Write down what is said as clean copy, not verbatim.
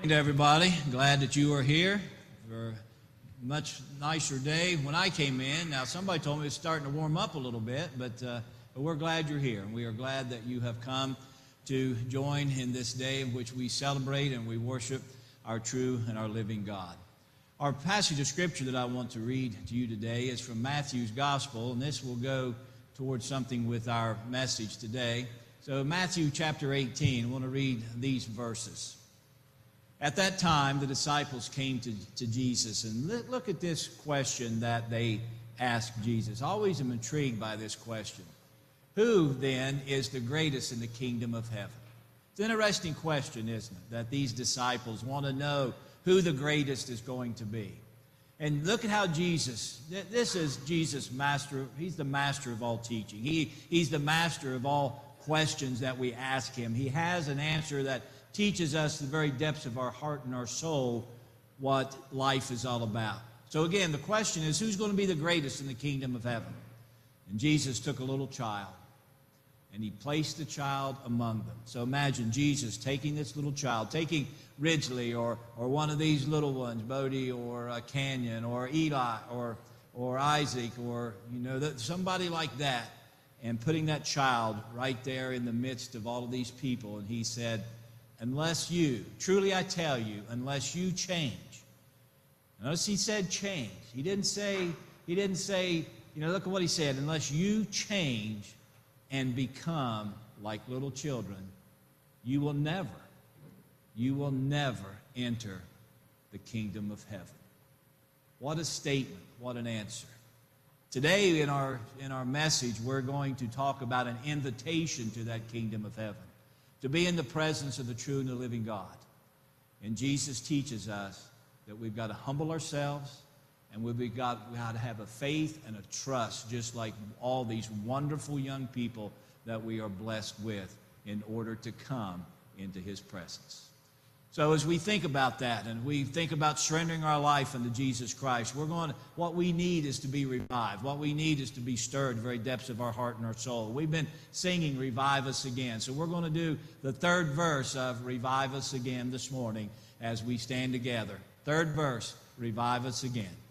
To everybody, glad that you are here for a much nicer day when I came in. Now, somebody told me it's starting to warm up a little bit, but we're glad you're here, and we are glad that you have come to join in this day in which we celebrate and we worship our true and our living God. Our passage of Scripture that I want to read to you today is from Matthew's Gospel, and this will go towards something with our message today. So, Matthew chapter 18, I want to read these verses. At that time, the disciples came to Jesus, and look at this question that they asked Jesus. I always am intrigued by this question. Who, then, is the greatest in the kingdom of heaven? It's an interesting question, isn't it, that these disciples want to know who the greatest is going to be. And look at how Jesus, this is Jesus' master, he's the master of all teaching. He's the master of all questions that we ask him. He has an answer that teaches us the very depths of our heart and our soul what life is all about. So again, the question is, who's going to be the greatest in the kingdom of heaven? And Jesus took a little child, and he placed the child among them. So imagine Jesus taking this little child, taking Ridgely or one of these little ones, Bodie or Canyon or Eli or Isaac or somebody like that, and putting that child right there in the midst of all of these people. And he said, unless you, truly I tell you, unless you change. Notice he said change. He didn't say, look at what he said, unless you change and become like little children, you will never enter the kingdom of heaven. What a statement, what an answer. Today in our message, we're going to talk about an invitation to that kingdom of heaven, to be in the presence of the true and the living God. And Jesus teaches us that we've got to humble ourselves, and we've got to have a faith and a trust, just like all these wonderful young people that we are blessed with, in order to come into his presence. So as we think about that, and we think about surrendering our life unto Jesus Christ, what we need is to be revived. What we need is to be stirred in the very depths of our heart and our soul. We've been singing Revive Us Again. So we're going to do the third verse of Revive Us Again this morning as we stand together. Third verse, Revive Us Again.